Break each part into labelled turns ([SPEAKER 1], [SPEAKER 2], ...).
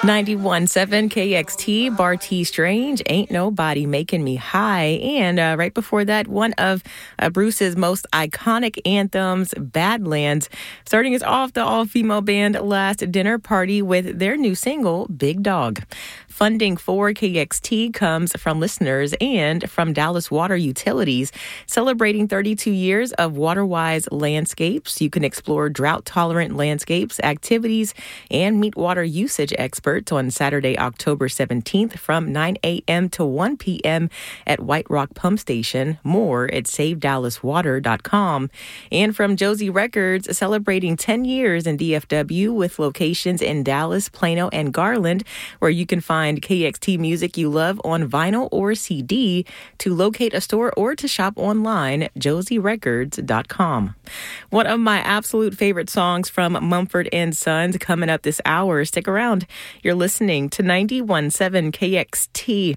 [SPEAKER 1] 91.7 KXT, Barty Strange, Ain't Nobody Making Me High. And right before that, one of Bruce's most iconic anthems, Badlands, starting us off the all-female band Last Dinner Party with their new single, Big Dog. Funding for KXT comes from listeners and from Dallas Water Utilities. Celebrating 32 years of water-wise landscapes, you can explore drought-tolerant landscapes, activities, and meet water usage experts on Saturday, October 17th from 9 a.m. to 1 p.m. at White Rock Pump Station. More at SaveDallasWater.com. And from Josie Records, celebrating 10 years in DFW with locations in Dallas, Plano, and Garland, where you can find KXT music you love on vinyl or CD. To locate a store or to shop online, josierecords.com. One of my absolute favorite songs from Mumford & Sons coming up this hour. Stick around. You're listening to 91.7 KXT.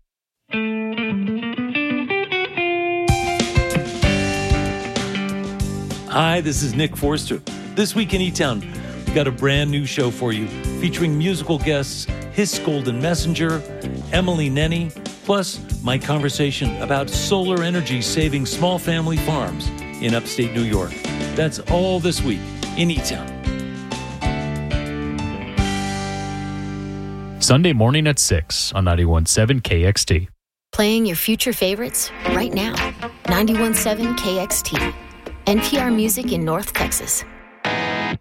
[SPEAKER 2] Hi, this is Nick Forster. This week in E-Town, we've got a brand new show for you featuring musical guests Hiss Golden Messenger, Emily Nenny, plus my conversation about solar energy saving small family farms in upstate New York. That's all this week in E-Town.
[SPEAKER 3] Sunday morning at 6 on 91.7 KXT.
[SPEAKER 4] Playing your future favorites right now. 91.7 KXT. NPR Music in North Texas.